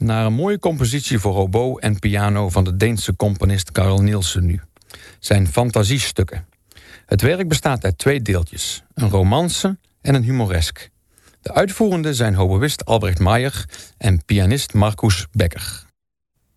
naar een mooie compositie voor oboe en piano van de Deense componist Carl Nielsen nu. Zijn fantasiestukken. Het werk bestaat uit 2 deeltjes. Een romance en een humoresk. De uitvoerenden zijn hoboïst Albrecht Meijer en pianist Marcus Becker.